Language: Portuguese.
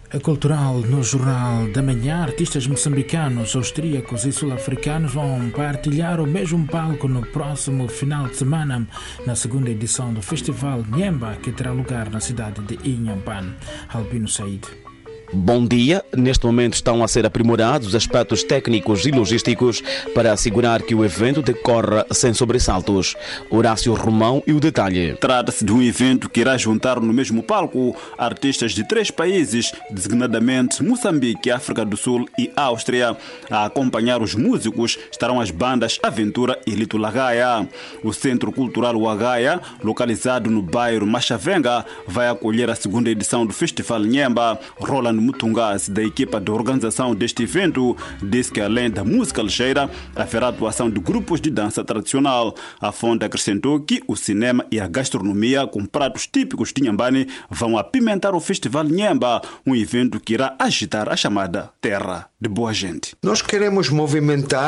A cultural no Jornal da Manhã, artistas moçambicanos, austríacos e sul-africanos vão partilhar o mesmo palco no próximo final de semana, na segunda edição do Festival Nhemba, que terá lugar na cidade de Inhambane. Albino Said. Bom dia. Neste momento estão a ser aprimorados os aspectos técnicos e logísticos para assegurar que o evento decorra sem sobressaltos. Horácio Romão e o detalhe. Trata-se de um evento que irá juntar no mesmo palco artistas de 3 países, designadamente Moçambique, África do Sul e Áustria. A acompanhar os músicos estarão as bandas Aventura e Lito Lagaia. O Centro Cultural Wagaia, localizado no bairro Machavenga, vai acolher a segunda edição do Festival Nhemba. Roland Mutungaz, da equipa de organização deste evento, diz que além da música ligeira, haverá atuação de grupos de dança tradicional. A fonte acrescentou que o cinema e a gastronomia com pratos típicos de Inhambane vão apimentar o Festival Nhemba, um evento que irá agitar a chamada Terra de Boa Gente. Nós queremos movimentar